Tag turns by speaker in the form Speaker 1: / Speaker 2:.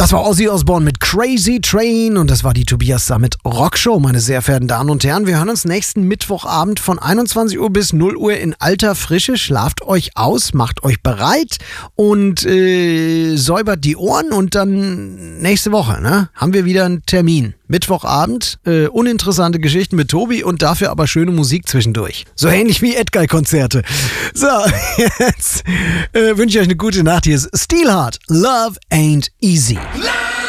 Speaker 1: Das war Ozzy Osbourne mit Crazy Train und das war die Tobias Sammet Rockshow, meine sehr verehrten Damen und Herren. Wir hören uns nächsten Mittwochabend von 21 Uhr bis 0 Uhr in alter Frische. Schlaft euch aus, macht euch bereit und säubert die Ohren und dann nächste Woche, ne, haben wir wieder einen Termin. Mittwochabend, uninteressante Geschichten mit Tobi und dafür aber schöne Musik zwischendurch. So ähnlich wie Edguy-Konzerte. So, jetzt wünsche ich euch eine gute Nacht. Hier ist Steelheart. Love ain't easy.
Speaker 2: Love